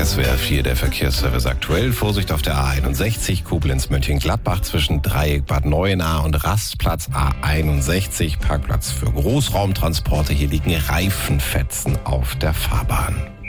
SWR 4, der Verkehrsservice aktuell. Vorsicht auf der A61 Koblenz-Mönchengladbach zwischen Dreieck Bad Neuenahr und Rastplatz A61. Parkplatz für Großraumtransporte. Hier liegen Reifenfetzen auf der Fahrbahn.